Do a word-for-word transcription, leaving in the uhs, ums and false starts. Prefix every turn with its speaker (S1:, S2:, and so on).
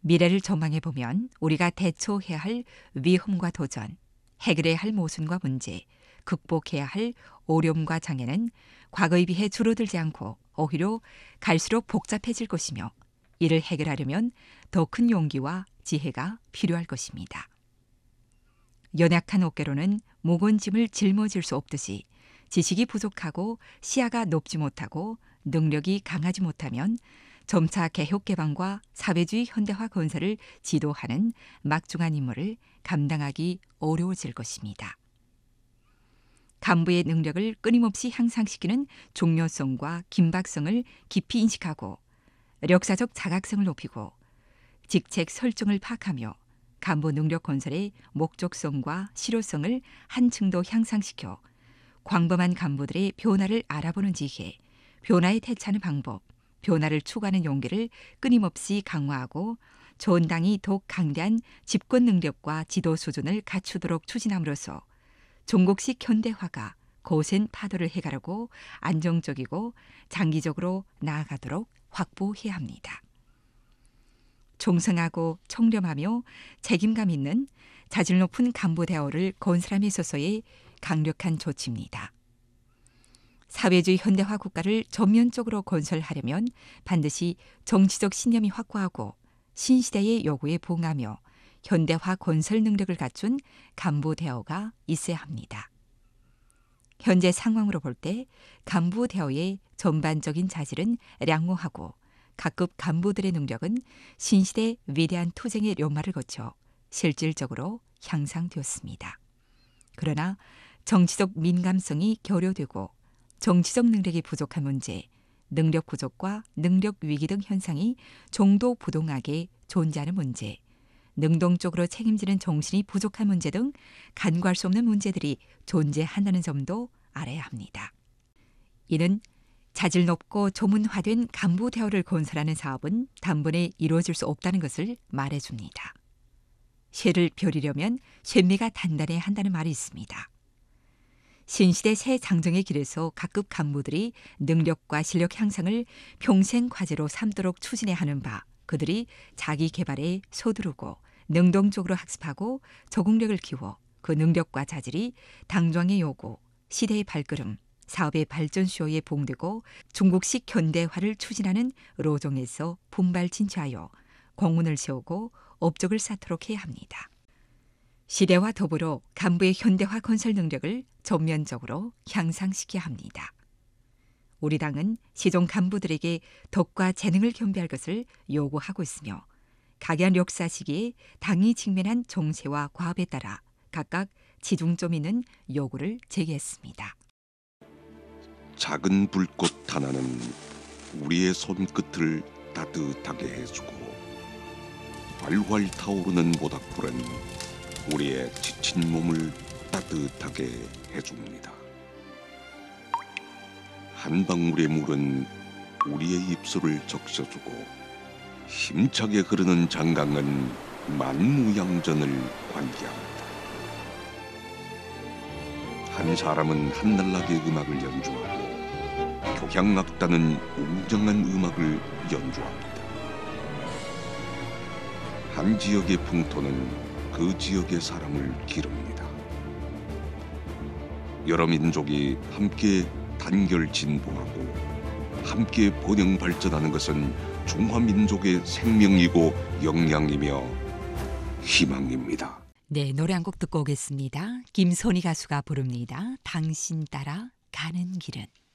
S1: 미래를 전망해보면 우리가 대처해야 할 위험과 도전, 해결해야 할 모순과 문제, 극복해야 할 어려움과 장애는 과거에 비해 줄어들지 않고 오히려 갈수록 복잡해질 것이며 이를 해결하려면 더 큰 용기와 지혜가 필요할 것입니다. 연약한 어깨로는 무거운 짐을 짊어질 수 없듯이 지식이 부족하고 시야가 높지 못하고 능력이 강하지 못하면 점차 개혁 개방과 사회주의 현대화 건설을 지도하는 막중한 임무를 감당하기 어려워질 것입니다. 간부의 능력을 끊임없이 향상시키는 중요성과 긴박성을 깊이 인식하고 역사적 자각성을 높이고 직책 설정을 파악하며 간부 능력 건설의 목적성과 실효성을 한층 더 향상시켜 광범한 간부들의 변화를 알아보는 지혜, 변화에 대처하는 방법, 변화를 추구하는 용기를 끊임없이 강화하고 전당이 더욱 강대한 집권 능력과 지도 수준을 갖추도록 추진함으로써 종국식 현대화가 거센 파도를 해가라고 안정적이고 장기적으로 나아가도록 확보해야 합니다. 총성하고 청렴하며 책임감 있는 자질 높은 간부 대우를 건설함에 있어서의 강력한 조치입니다. 사회주의 현대화 국가를 전면적으로 건설하려면 반드시 정치적 신념이 확고하고 신시대의 요구에 부응하며 현대화 건설 능력을 갖춘 간부 대우가 있어야 합니다. 현재 상황으로 볼 때 간부 대우의 전반적인 자질은 량호하고 각급 간부들의 능력은 신시대 위대한 투쟁의 련마를 거쳐 실질적으로 향상되었습니다. 그러나 정치적 민감성이 결여되고 정치적 능력이 부족한 문제, 능력 부족과 능력 위기 등 현상이 종도부동하게 존재하는 문제, 능동적으로 책임지는 정신이 부족한 문제 등 간과할 수 없는 문제들이 존재한다는 점도 알아야 합니다. 이는 자질 높고 조문화된 간부 대우를 건설하는 사업은 단번에 이루어질 수 없다는 것을 말해줍니다. 쇠를 벼리려면 쇠매가 단단해야 한다는 말이 있습니다. 신시대 새 장정의 길에서 각급 간부들이 능력과 실력 향상을 평생 과제로 삼도록 추진해야 하는 바, 그들이 자기 개발에 서두르고 능동적으로 학습하고 적응력을 키워 그 능력과 자질이 당정의 요구, 시대의 발걸음, 사업의 발전 수요에 봉되고 중국식 현대화를 추진하는 로정에서 분발진취하여 공문을 세우고 업적을 쌓도록 해야 합니다. 시대와 더불어 간부의 현대화 건설 능력을 전면적으로 향상시켜야 합니다. 우리 당은 시종 간부들에게 덕과 재능을 겸비할 것을 요구하고 있으며 각양 역사 시기에 당이 직면한 정세와 과업에 따라 각각 지중점 있는 요구를 제기했습니다.
S2: 작은 불꽃 하나는 우리의 손끝을 따뜻하게 해주고 활활 타오르는 모닥불은 우리의 지친 몸을 따뜻하게 해줍니다. 한 방울의 물은 우리의 입술을 적셔주고 힘차게 흐르는 장강은 만무양전을 환기합니다. 한 사람은 한날나게 음악을 연주하고 교향악단은 웅장한 음악을 연주합니다. 한 지역의 풍토는 그 지역의 사람을 기릅니다. 여러 민족이 함께 단결 진보하고 함께 번영 발전하는 것은 중화민족의 생명이고 역량이며 희망입니다.
S1: 네, 노래 한 곡 듣고 오겠습니다. 김선희 가수가 부릅니다. 당신 따라 가는 길은.